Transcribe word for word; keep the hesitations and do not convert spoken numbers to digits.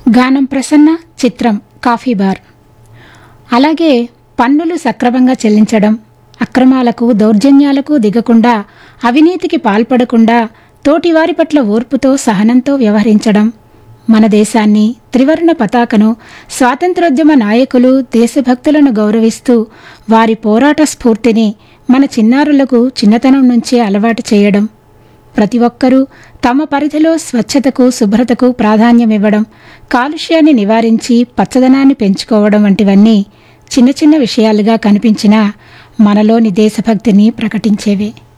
గానం ప్రసన్న, చిత్రం coffee bar. అలాగే పన్నులు సక్రమంగా చెల్లించడం, అక్రమాలకు దౌర్జన్యాలకు దిగకుండా, అవినీతికి పాల్పడకుండా, తోటివారి పట్ల ఓర్పుతో సహనంతో వ్యవహరించడం, మన దేశాన్ని, త్రివర్ణ పతాకను, స్వాతంత్రోద్యమ నాయకులు, దేశభక్తులను గౌరవిస్తూ వారి పోరాట స్ఫూర్తిని మన చిన్నారులకు చిన్నతనం నుంచే అలవాటు చేయడం, ప్రతి ఒక్కరూ తమ పరిధిలో స్వచ్ఛతకు, శుభ్రతకు ప్రాధాన్యమివ్వడం, కాలుష్యాన్ని నివారించి పచ్చదనాన్ని పెంచుకోవడం వంటివన్నీ చిన్న చిన్న విషయాలుగా కనిపించినా మనలోని దేశభక్తిని ప్రకటించేవే.